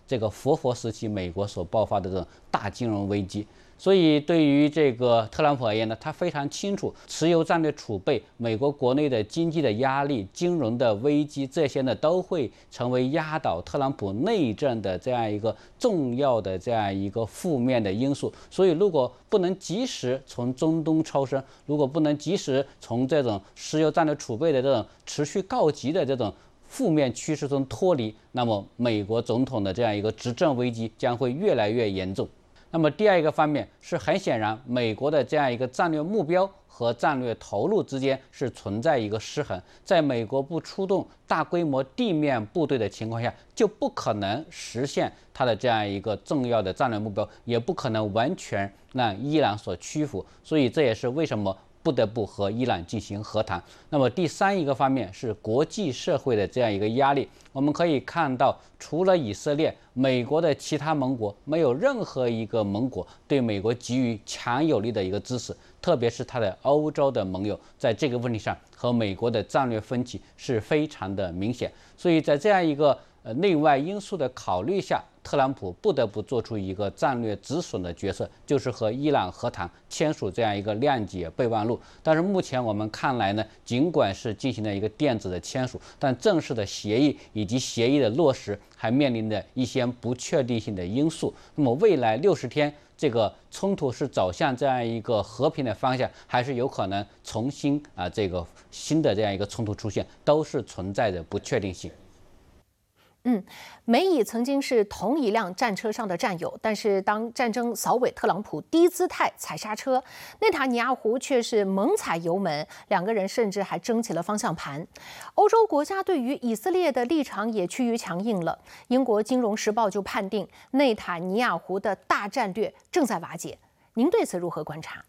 这个佛时期美国所爆发的这种大金融危机。所以对于这个特朗普而言呢，他非常清楚持有战略储备、美国国内的经济的压力、金融的危机，这些呢都会成为压倒特朗普内政的这样一个重要的这样一个负面的因素。所以如果不能及时从中东抽身，如果不能及时从这种石油战略储备的这种持续告急的这种负面趋势中脱离，那么美国总统的这样一个执政危机将会越来越严重。那么第二一个方面是很显然，美国的这样一个战略目标和战略投入之间是存在一个失衡。在美国不出动大规模地面部队的情况下，就不可能实现它的这样一个重要的战略目标，也不可能完全让伊朗所屈服。所以这也是为什么不得不和伊朗进行和谈。那么第三一个方面是国际社会的这样一个压力。我们可以看到，除了以色列，美国的其他盟国没有任何一个盟国对美国给予强有力的一个支持，特别是他的欧洲的盟友，在这个问题上和美国的战略分歧是非常的明显。所以在这样一个内外因素的考虑下，特朗普不得不做出一个战略止损的决策，就是和伊朗和谈，签署这样一个谅解备忘录。但是目前我们看来呢，尽管是进行了一个电子的签署，但正式的协议以及协议的落实还面临着一些不确定性的因素。那么未来60天，这个冲突是走向这样一个和平的方向，还是有可能重新这个新的这样一个冲突出现，都是存在着不确定性。 美以曾经是同一辆战车上的战友，但是当战争扫尾，特朗普低姿态踩刹车，内塔尼亚胡却是猛踩油门，两个人甚至还争起了方向盘。欧洲国家对于以色列的立场也趋于强硬了。英国《金融时报》就判定内塔尼亚胡的大战略正在瓦解。您对此如何观察？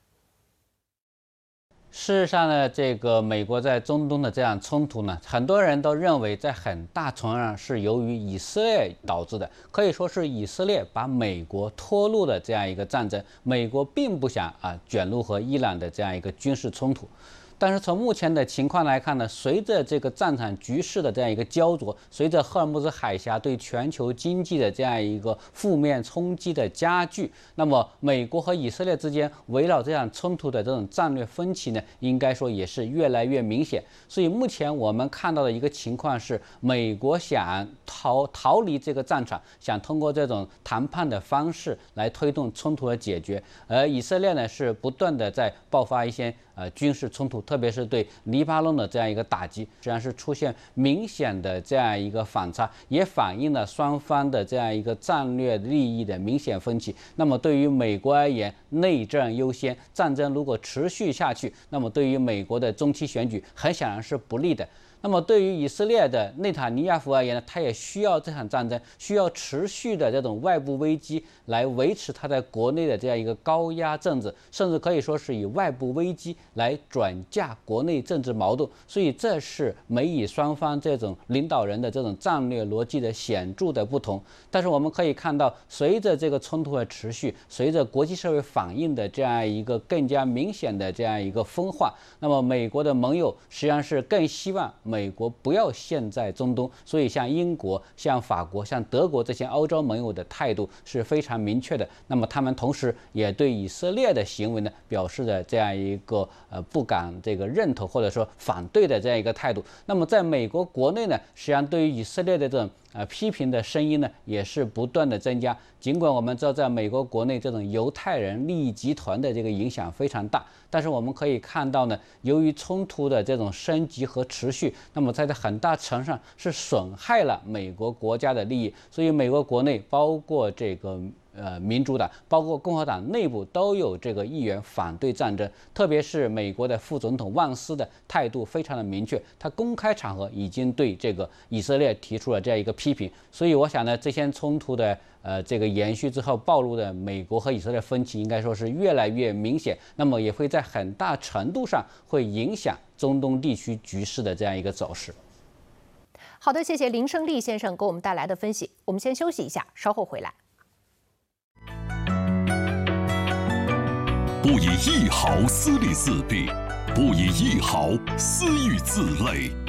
事实上呢，这个美国在中东的这样冲突呢，很多人都认为在很大程度上是由于以色列导致的，可以说是以色列把美国拖入了这样一个战争。美国并不想卷入和伊朗的这样一个军事冲突。但是从目前的情况来看呢，随着这个战场局势的这样一个焦灼，随着赫尔木兹海峡对全球经济的这样一个负面冲击的加剧，那么美国和以色列之间围绕这样冲突的这种战略分歧呢，应该说也是越来越明显。所以目前我们看到的一个情况是，美国想逃离这个战场，想通过这种谈判的方式来推动冲突的解决，而以色列呢是不断的在爆发一些军事冲突，特别是对黎巴嫩的这样一个打击，实际上是出现明显的这样一个反差，也反映了双方的这样一个战略利益的明显分歧。那么对于美国而言，内政优先，战争如果持续下去，那么对于美国的中期选举很显然是不利的。那么对于以色列的内塔尼亚胡而言呢，他也需要这场战争，需要持续的这种外部危机来维持他在国内的这样一个高压政治，甚至可以说是以外部危机来转嫁国内政治矛盾。所以这是美以双方这种领导人的这种战略逻辑的显著的不同。但是我们可以看到，随着这个冲突的持续，随着国际社会反应的这样一个更加明显的这样一个分化，那么美国的盟友实际上是更希望美国不要陷在中东，所以像英国、像法国、像德国这些欧洲盟友的态度是非常明确的。那么他们同时也对以色列的行为呢表示了这样一个不敢这个认同或者说反对的这样一个态度。那么在美国国内呢，实际上对于以色列的这种批评的声音呢也是不断的增加。尽管我们知道在美国国内这种犹太人利益集团的这个影响非常大，但是我们可以看到呢，由于冲突的这种升级和持续，那么在很大程度上是损害了美国国家的利益。所以美国国内包括这个民主党包括共和党内部都有这个议员反对战争，特别是美国的副总统旺斯的态度非常的明确，他公开场合已经对这个以色列提出了这样一个批评。所以我想呢，这些冲突的这个延续之后暴露的美国和以色列分歧应该说是越来越明显，那么也会在很大程度上会影响中东地区局势的这样一个走势。 好的，谢谢林胜利先生给我们带来的分析。我们先休息一下，稍后回来。 不以一毫私利自弊，不以一毫私欲自累。